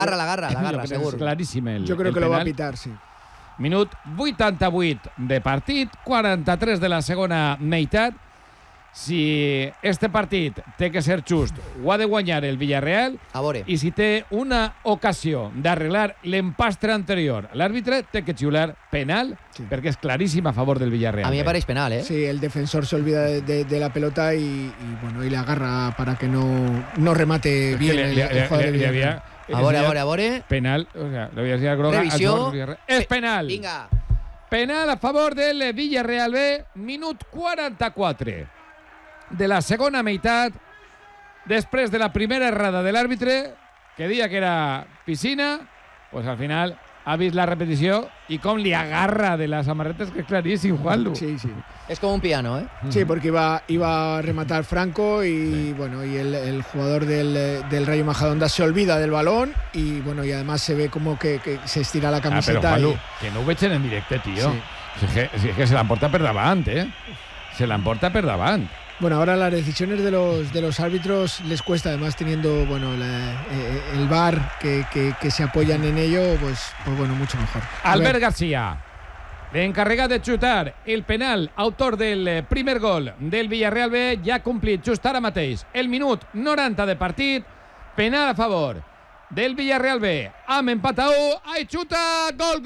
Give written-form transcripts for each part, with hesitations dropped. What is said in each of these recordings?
La garra, segur. Claríssim el Jo crec que lo va pitar, sí. Minut 88 de partit, 43 de la segona meitat. Si este partit té que ser just, ho ha de guanyar el Villarreal. A veure. I si té una ocasió d'arreglar l'empastre anterior, l'àrbitre té que xiular penal, sí, perquè és claríssim a favor del Villarreal. A mí me parece penal, ¿eh? Sí, el defensor se olvida de la pelota y le agarra para que no remate bien el jugador de Villarreal. A veure. Penal, o sea, la Universidad Groga. Revisió. És penal. Vinga. Penal a favor del Villarreal B, minut 44 de la segona meitat, després de la primera errada de l'àrbitre, que deia que era piscina, pues al final ha vist la repetició i com li agarra de las amarretes, que és claríssim, Juanlu. Sí, sí. Es como un piano, ¿eh? Sí, porque iba a rematar Franco y bueno, y el jugador del Rayo Majadahonda se olvida del balón y bueno, y además se ve como que se estira la camiseta. Però Juanlu, que no ho veig en el directe, tio. Sí. Si es que se l'emporta per davant, Se l'emporta per davant. Bueno, ahora las decisiones de los árbitros les cuesta, además teniendo bueno el VAR que se apoyan en ello, pues bueno, mucho mejor. Albert García, l'encarregat de xutar el penal, autor del primer gol del Villarreal B, ja ha complit just ara mateix el minut 90 de partit, penal a favor del Villarreal B, amb empat a 1, ai, xuta, gol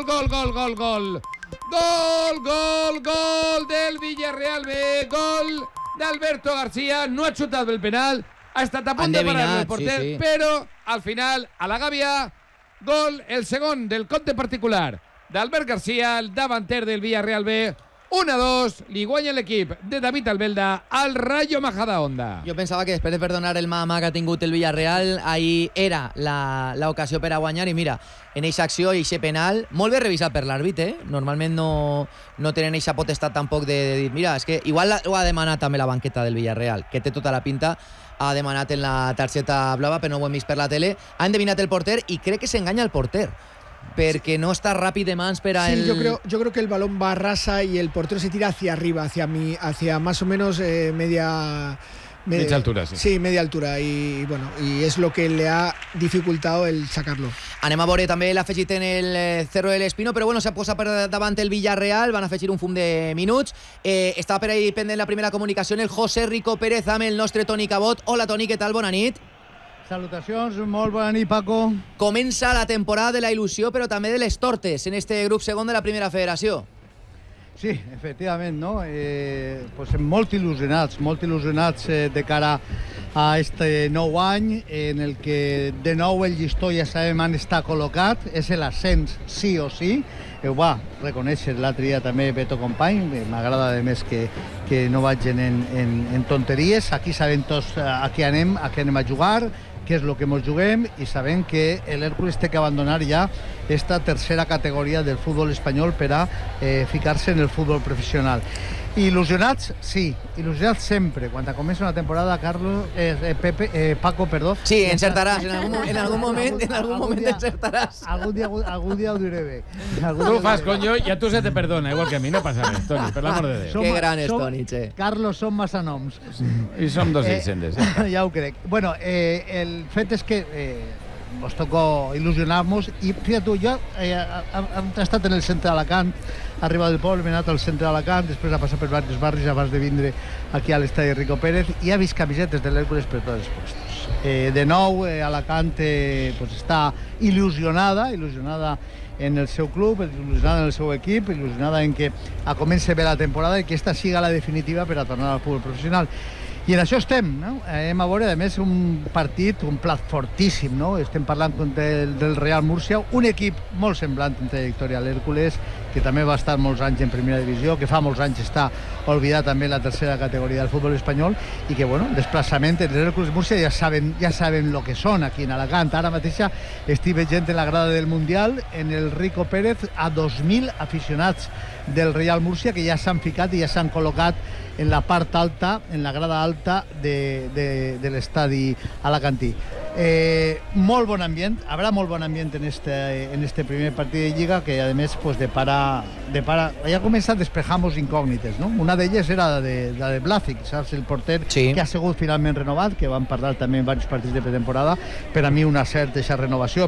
del Villarreal B, gol d'Alberto García, no ha xutat el penal, ha estat a punt de parar el porter, sí. Però al final, a la gàbia, gol, el segon del compte particular d'Albert García, el davanter del Villarreal B, 1-2, li guanya l'equip de David Albelda al Rayo Majadahonda. Jo pensava que després de perdonar el mà que ha tingut el Villarreal, ahí era l'ocasió per a guanyar i mira, en eixa acció, eixe penal, molt bé revisat per l'àrbitre, Normalment no tenen eixa potestat tampoc de dir, mira, és que igual ho ha demanat també la banqueta del Villarreal, que té tota la pinta, ha demanat en la targeta blava, però no ho hem vist per la tele, ha endevinat el porter i crec que s'enganya el porter, porque no está rápido de mans para sí, yo creo que el balón va a rasa y el portero se tira hacia arriba, hacia más o menos media altura, sí. Sí, media altura y bueno, y es lo que le ha dificultado el sacarlo. Anem a veure també l'afegit en el Cerro del Espino, però bueno, s'ha posat per davant el Villarreal, van afegir un fum de minuts. Està per ahí pendent la primera comunicació el José Rico Pérez amb el nostre Toni Cabot. Hola Toni, què tal? Bona nit. Salutacions, molt bona nit, Paco. Comença la temporada de la il·lusió, però també de les tortes en este grup segon de la primera federació. Sí, efectivament, no? Pues molt il·lusionats de cara a este nou any, en el que de nou el llistó ja sabem on està col·locat, és l'ascens sí o sí. Ho va reconèixer l'altre dia també Beto Company, m'agrada de més que no vagin en tonteries. Aquí sabem tots a què anem a jugar, què és el que ens juguem, i sabem que l'Hèrcules té que abandonar ja esta tercera categoria del futbol espanyol per a ficar-se en el futbol professional. Il·lusionats, sí, il·lusionats sempre. Quan comença una temporada, Paco, perdó. Sí, encertaràs, en algun moment encertaràs. Algun dia ho diré bé. Tu ho fas, coño, i a tu se te perdona, igual que a mi, no passa res, Toni, per l'amor de Déu. Que gran és, Toni, che. Carlos, són massa noms. I som 200. Ja ho crec. Bueno, el fet és que nos tocó il·lusionar-nos i fíjate tu, jo he estat en el centre d'Alacant, ha arribat del poble, he anat al centre d'Alacant, després ha passat per diversos barris abans de vindre aquí a l'estadi Rico Pérez i ha vist camisetes de l'Hèrcules per tots els puestos. De nou, Alacant pues, està il·lusionada en el seu club, il·lusionada en el seu equip, il·lusionada en que comenci bé la temporada i que esta siga la definitiva per a tornar al futbol professional. I en això estem, no? Hem a veure, a més, un partit, un plat fortíssim, no? Estem parlant del Real Múrcia, un equip molt semblant en trajectòria a l'Hèrcules, que també va estar molts anys en primera divisió, que fa molts anys està oblidat també en la tercera categoria del futbol espanyol, i que, bueno, desplaçament de l'Hèrcules Múrcia ja saben lo que són aquí en Alacant. Ara mateixa estic veient en la grada del Mundial, en el Rico Pérez, a 2.000 aficionats del Real Múrcia que ja s'han ficat i ja s'han col·locat en la part alta, en la grada alta de l'estadi alacantí. Molt bon ambient, habrá molt bon ambient en este primer partit de Lliga, que a més pues, de para ja comença a despejar-nos incògnites, no? Una d'elles era la de Blázquez, saps? El porter sí, que ha sigut finalment renovat, que vam parlar també en diversos partits de pretemporada. Per a mi una certa renovació,